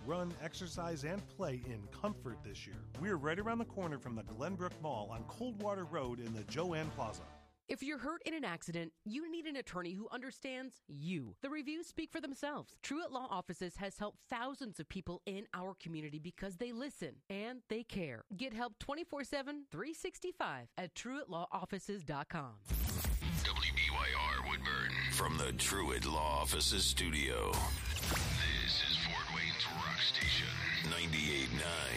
run, exercise, and play in comfort this year. We're right around the corner from the Glenbrook Mall on Coldwater Road in the Joanne Plaza. If you're hurt in an accident, you need an attorney who understands you. The reviews speak for themselves. Truett Law Offices has helped thousands of people in our community because they listen and they care. Get help 24/7, 365 at TruettLawOffices.com. WBYR Woodburn from the Truett Law Offices studio. This is Fort Wayne's Rock Station, 98.9